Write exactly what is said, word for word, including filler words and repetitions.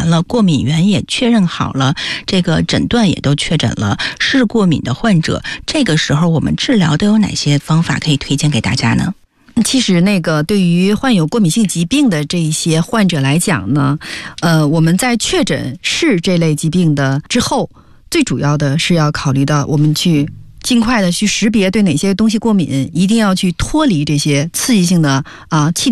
完了，过敏源也确认好了，这个诊断也都确诊了，是过敏的患者，这个时候我们治疗都有哪些方法可以推荐给大家呢？ 其实那个对于患有过敏性疾病的这一些患者来讲呢，呃，我们在确诊是这类疾病的之后，最主要的是要考虑到我们去尽快的去识别对哪些东西过敏，一定要去脱离这些刺激性的啊气